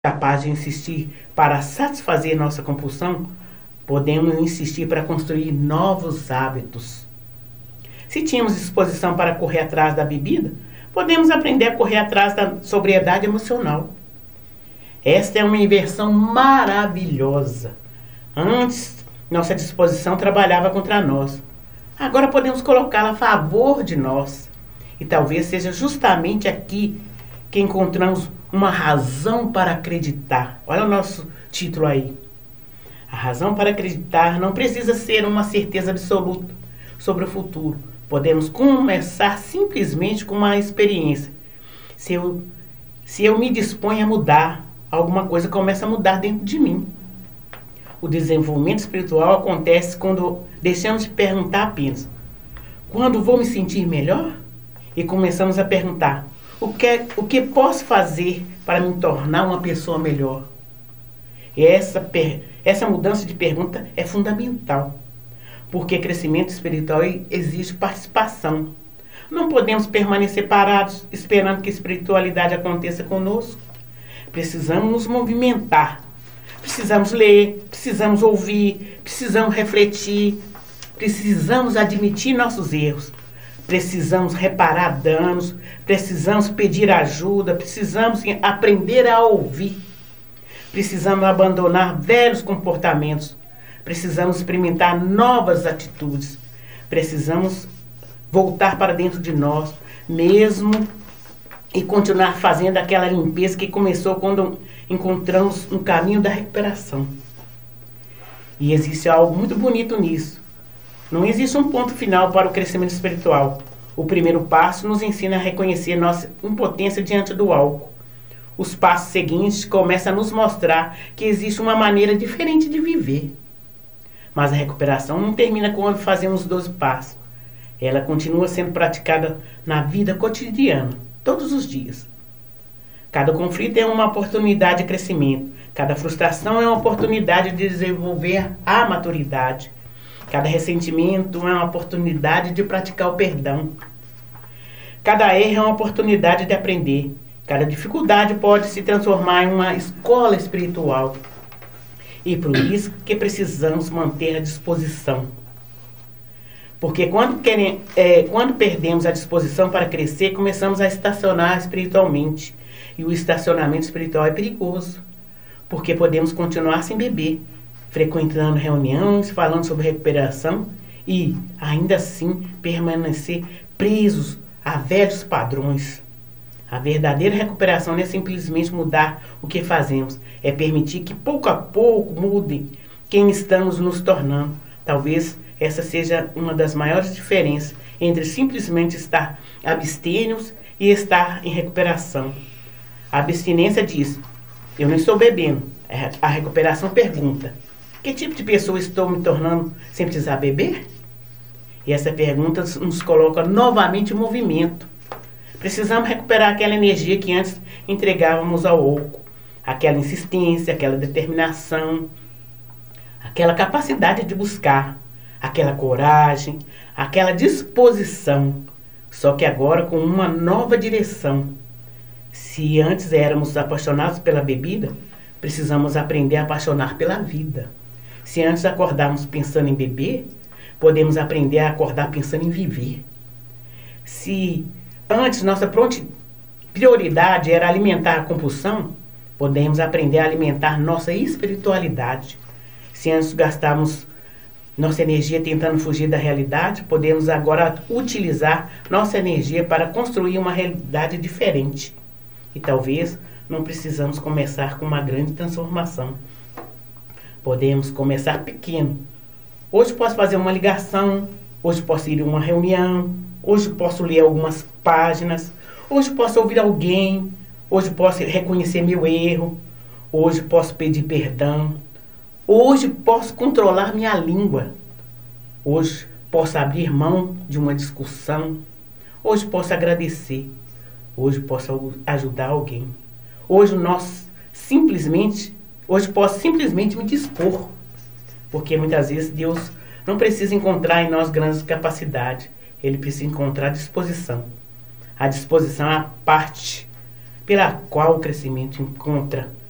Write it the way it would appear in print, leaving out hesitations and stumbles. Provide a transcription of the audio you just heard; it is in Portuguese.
capaz de insistir para satisfazer nossa compulsão, podemos insistir para construir novos hábitos. Se tínhamos disposição para correr atrás da bebida, podemos aprender a correr atrás da sobriedade emocional. Esta é uma inversão maravilhosa. Antes, nossa disposição trabalhava contra nós. Agora podemos colocá-la a favor de nós. E talvez seja justamente aqui que encontramos uma razão para acreditar. Olha o nosso título aí. A razão para acreditar não precisa ser uma certeza absoluta sobre o futuro. Podemos começar simplesmente com uma experiência. Se eu me disponho a mudar, alguma coisa começa a mudar dentro de mim. O desenvolvimento espiritual acontece quando deixamos de perguntar apenas: quando vou me sentir melhor? E começamos a perguntar: o que posso fazer para me tornar uma pessoa melhor? E essa mudança de pergunta é fundamental, porque crescimento espiritual exige participação. Não podemos permanecer parados esperando que a espiritualidade aconteça conosco. Precisamos nos movimentar, precisamos ler, precisamos ouvir, precisamos refletir, precisamos admitir nossos erros, precisamos reparar danos, precisamos pedir ajuda, precisamos aprender a ouvir, precisamos abandonar velhos comportamentos, precisamos experimentar novas atitudes, precisamos voltar para dentro de nós mesmo e continuar fazendo aquela limpeza que começou quando encontramos um caminho da recuperação. E existe algo muito bonito nisso. Não existe um ponto final para o crescimento espiritual. O primeiro passo nos ensina a reconhecer nossa impotência diante do álcool. Os passos seguintes começam a nos mostrar que existe uma maneira diferente de viver. Mas a recuperação não termina quando fazemos os 12 passos. Ela continua sendo praticada na vida cotidiana, todos os dias. Cada conflito é uma oportunidade de crescimento. Cada frustração é uma oportunidade de desenvolver a maturidade. Cada ressentimento é uma oportunidade de praticar o perdão. Cada erro é uma oportunidade de aprender. Cada dificuldade pode se transformar em uma escola espiritual. E por isso que precisamos manter a disposição. Porque quando perdemos a disposição para crescer, começamos a estacionar espiritualmente. E o estacionamento espiritual é perigoso. Porque podemos continuar sem beber, frequentando reuniões, falando sobre recuperação e, ainda assim, permanecer presos a velhos padrões. A verdadeira recuperação não é simplesmente mudar o que fazemos, é permitir que pouco a pouco mude quem estamos nos tornando. Talvez essa seja uma das maiores diferenças entre simplesmente estar abstêmios e estar em recuperação. A abstinência diz: eu não estou bebendo. A recuperação pergunta: que tipo de pessoa estou me tornando sem precisar beber? E essa pergunta nos coloca novamente em movimento. Precisamos recuperar aquela energia que antes entregávamos ao álcool, aquela insistência, aquela determinação, aquela capacidade de buscar, aquela coragem, aquela disposição, só que agora com uma nova direção. Se antes éramos apaixonados pela bebida, precisamos aprender a apaixonar pela vida. Se antes acordarmos pensando em beber, podemos aprender a acordar pensando em viver. Se antes nossa prioridade era alimentar a compulsão, podemos aprender a alimentar nossa espiritualidade. Se antes gastávamos nossa energia tentando fugir da realidade, podemos agora utilizar nossa energia para construir uma realidade diferente. E talvez não precisamos começar com uma grande transformação. Podemos começar pequeno. Hoje posso fazer uma ligação, hoje posso ir a uma reunião, hoje posso ler algumas páginas, hoje posso ouvir alguém, hoje posso reconhecer meu erro, hoje posso pedir perdão, hoje posso controlar minha língua, hoje posso abrir mão de uma discussão, hoje posso agradecer, hoje posso ajudar alguém, hoje posso simplesmente me dispor, porque muitas vezes Deus não precisa encontrar em nós grandes capacidades, Ele precisa encontrar disposição. A disposição é a parte pela qual o crescimento encontra